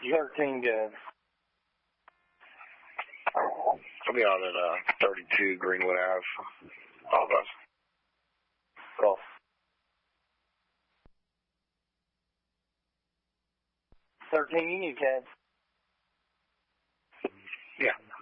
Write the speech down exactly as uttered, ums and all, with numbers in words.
thirteen, good. I'll be on at uh, thirty-two Greenwood Ave. All of us. Cool. thirteen, you need Ted. Yeah.